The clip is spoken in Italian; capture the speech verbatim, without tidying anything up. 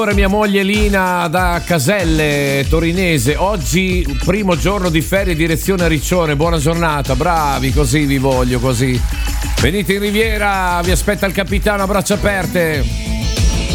Ora mia moglie Lina da Caselle, torinese. Oggi primo giorno di ferie, direzione Riccione. Buona giornata, bravi, così vi voglio, così. Venite in Riviera, vi aspetta il capitano a braccia aperte.